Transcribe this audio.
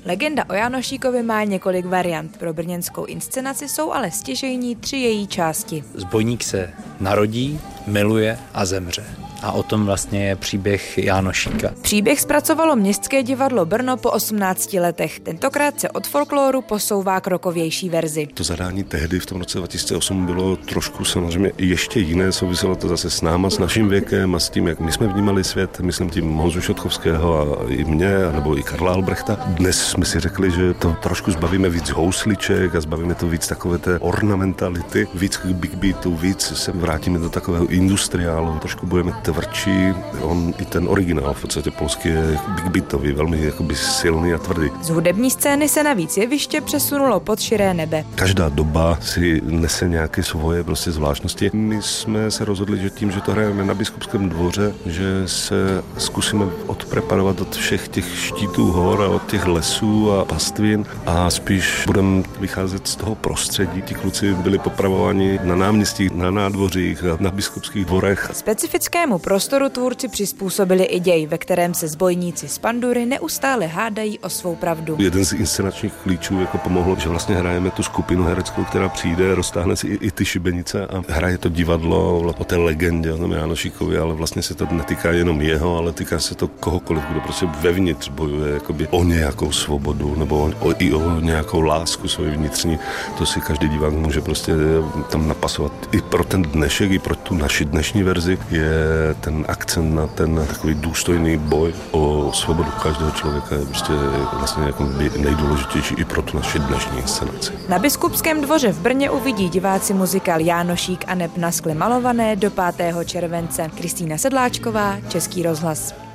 Legenda o Jánošíkovi má několik variant. Pro brněnskou inscenaci jsou ale stěžejní 3 její části. Zbojník se narodí, miluje a zemře. A o tom vlastně je příběh Jánošíka. Příběh zpracovalo Městské divadlo Brno po 18 letech. Tentokrát se od folkloru posouvá k rockovější verzi. To zadání tehdy v tom roce 2008 bylo trošku samozřejmě ještě jiné. Souviselo to zase s náma, s naším věkem a s tím, jak my jsme vnímali svět. Myslím tím Honzu Šotchovského a i mě, nebo i Karla Albrechta. Dnes jsme si řekli, že to trošku zbavíme víc housliček a zbavíme to víc takové té ornamentality, víc big beatu, víc se vrátíme do takového industriálu. Trošku budeme tvrdší, on i ten originál v podstatě polský je big beatový, velmi jakoby silný a tvrdý. Z hudební scény se navíc jeviště přesunulo pod širé nebe. Každá doba si nese nějaké svoje prostě zvláštnosti. My jsme se rozhodli, že tím, že to hrajeme na Biskupském dvoře, že se zkusíme odpreparovat od všech těch štítů hor a od těch lesů a pastvin a spíš budeme vycházet z toho prostředí. Ti kluci byli popravováni na náměstích, na nádvořích a na biskupských dvorech. Specifickému prostoru tvůrci přizpůsobili i děj, ve kterém se zbojníci z Pandury neustále hádají o svou pravdu. Jeden z inscenačních klíčů jako pomohlo, že vlastně hrajeme tu skupinu hereckou, která přijde, roztáhne si i ty šibenice a hraje to divadlo o té legendě, o tom Jánošíkovi, ale vlastně se to netýká jenom jeho, ale týká se to kohokoliv, kdo prostě vevnitř bojuje jakoby o nějakou svobodu nebo i o nějakou lásku svou vnitřní. To si každý divák může prostě tam napasovat. I pro ten dnešek, i pro tu naši dnešní verzi je ten akcent na ten takový důstojný boj o svobodu každého člověka je prostě vlastně jako nejdůležitější i pro tu naši dnešní inscenaci. Na Biskupském dvoře v Brně uvidí diváci muzikál Jánošík a neb na skle malované do 5. července. Kristýna Sedláčková, Český rozhlas.